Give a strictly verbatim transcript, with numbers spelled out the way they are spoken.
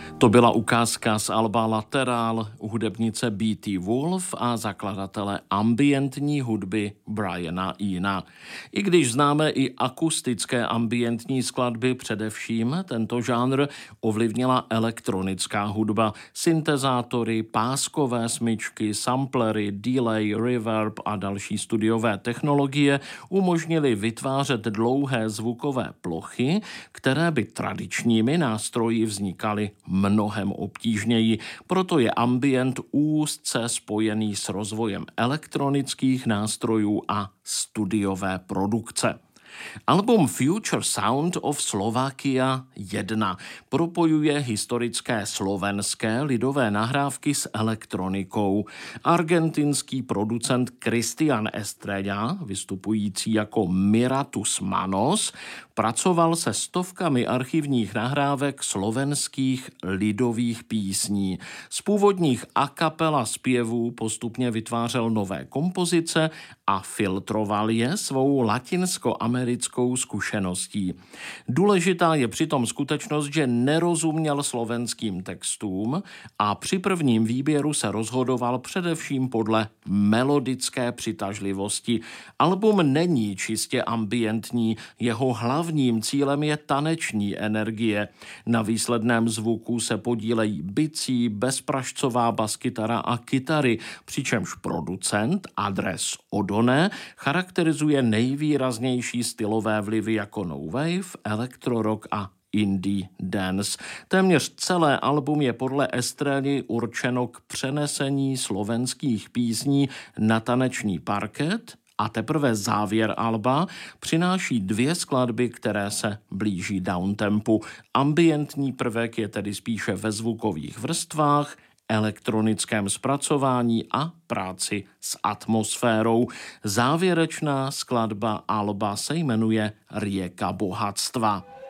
To byla ukázka z alba Lateral hudebnice B T Wolf a zakladatele ambientní hudby Briana Ena. I když známe i akustické ambientní skladby, především tento žánr ovlivnila elektronická hudba. Syntezátory, páskové smyčky, samplery, delay, reverb a další studiové technologie umožnily vytvářet dlouhé zvukové plochy, které by tradičními nástroji vznikaly mnohem obtížněji. Proto je ambient úzce spojený s rozvojem elektronických nástrojů a studiové produkce. Album Future Sound of Slovakia jedna propojuje historické slovenské lidové nahrávky s elektronikou. Argentinský producent Cristian Estrella, vystupující jako Miratus Manos, pracoval se stovkami archivních nahrávek slovenských lidových písní. Z původních a cappella zpěvů postupně vytvářel nové kompozice a filtroval je svou latinskoamerickou zkušeností. Důležitá je přitom skutečnost, že nerozuměl slovenským textům a při prvním výběru se rozhodoval především podle melodické přitažlivosti. Album není čistě ambientní, jeho hlavním cílem je taneční energie. Na výsledném zvuku se podílejí bicí, bezpražcová baskytara a kytary, přičemž producent Andres Odone charakterizuje nejvýraznější stylové vlivy jako no wave, elektrorock a indie dance. Téměř celé album je podle Estrely určeno k přenesení slovenských písní na taneční parket a teprve závěr alba přináší dvě skladby, které se blíží downtempu. Ambientní prvek je tedy spíše ve zvukových vrstvách, elektronickém zpracování a práci s atmosférou. Závěrečná skladba alba se jmenuje Rieka bohatstva.